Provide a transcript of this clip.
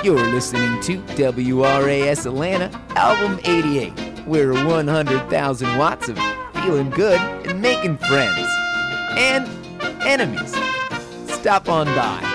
You're listening to WRAS Atlanta, Album 88. We're 100,000 watts of feeling good and making friends. And enemies. Stop on by.